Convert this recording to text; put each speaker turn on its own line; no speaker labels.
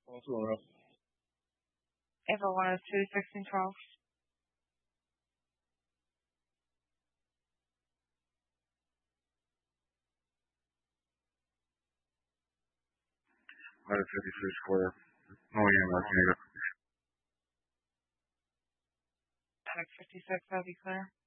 What's going on?
April 102, 1612.
Letter 56 clear. Oh yeah, Mark Nader.
56, that'll be clear.